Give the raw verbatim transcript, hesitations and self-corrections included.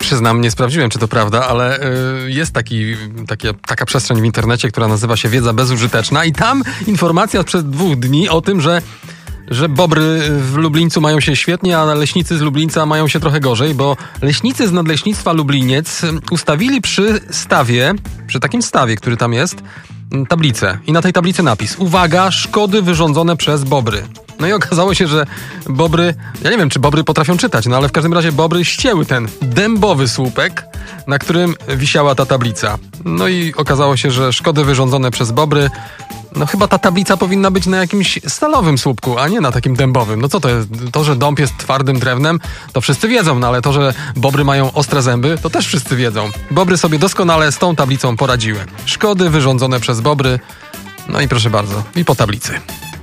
Przyznam, nie sprawdziłem, czy to prawda, ale y, jest taki, takie, taka przestrzeń w internecie, która nazywa się Wiedza Bezużyteczna i tam informacja sprzed dwóch dni o tym, że że bobry w Lublińcu mają się świetnie, a leśnicy z Lublińca mają się trochę gorzej, bo leśnicy z Nadleśnictwa Lubliniec ustawili przy stawie, przy takim stawie, który tam jest, tablicę. I na tej tablicy napis: uwaga, szkody wyrządzone przez bobry. No i okazało się, że bobry, ja nie wiem, czy bobry potrafią czytać, no ale w każdym razie bobry ścięły ten dębowy słupek, na którym wisiała ta tablica. No i okazało się, że szkody wyrządzone przez bobry, no chyba ta tablica powinna być na jakimś stalowym słupku, a nie na takim dębowym. No co to jest? To, że dąb jest twardym drewnem, to wszyscy wiedzą, no ale to, że bobry mają ostre zęby, to też wszyscy wiedzą. Bobry sobie doskonale z tą tablicą poradziły. Szkody wyrządzone przez bobry, no i proszę bardzo, i po tablicy.